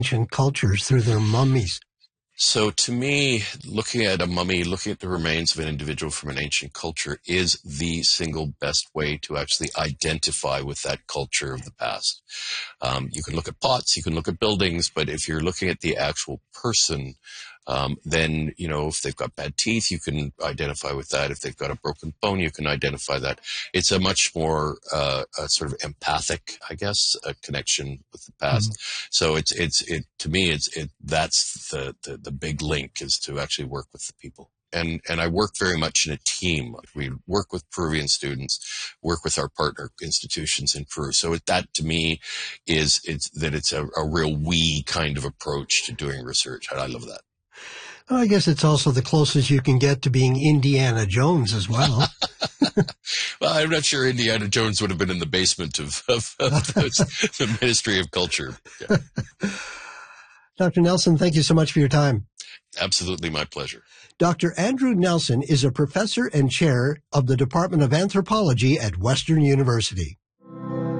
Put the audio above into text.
ancient cultures through their mummies? So to me, looking at a mummy, looking at the remains of an individual from an ancient culture is the single best way to actually identify with that culture of the past. You can look at pots, you can look at buildings, but if you're looking at the actual person, then, if they've got bad teeth, you can identify with that. If they've got a broken bone, you can identify that. It's a much more a sort of empathic, I guess, a connection with the past. Mm-hmm. So to me, that's the big link, is to actually work with the people. And I work very much in a team. We work with Peruvian students, work with our partner institutions in Peru. So that to me it's a real we kind of approach to doing research. And I love that. Well, I guess it's also the closest you can get to being Indiana Jones as well. Well, I'm not sure Indiana Jones would have been in the basement of the Ministry of Culture. Yeah. Dr. Nelson, thank you so much for your time. Absolutely, my pleasure. Dr. Andrew Nelson is a professor and chair of the Department of Anthropology at Western University.